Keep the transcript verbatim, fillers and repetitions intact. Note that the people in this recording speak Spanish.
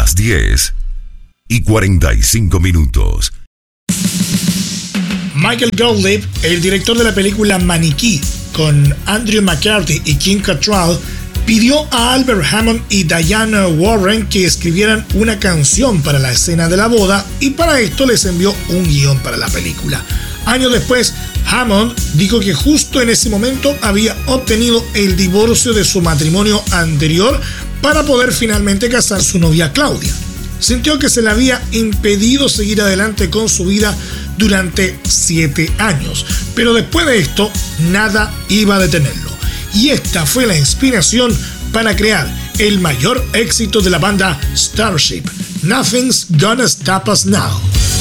las diez y cuarenta y cinco minutos. Michael Gottlieb, el director de la película Maniquí, con Andrew McCarthy y Kim Cattrall, pidió a Albert Hammond y Diane Warren que escribieran una canción para la escena de la boda y para esto les envió un guión para la película. Años después, Hammond dijo que justo en ese momento había obtenido el divorcio de su matrimonio anterior para poder finalmente casar a su novia Claudia. Sintió que se le había impedido seguir adelante con su vida durante siete años, pero después de esto, nada iba a detenerlo. Y esta fue la inspiración para crear el mayor éxito de la banda Starship, Nothing's Gonna Stop Us Now.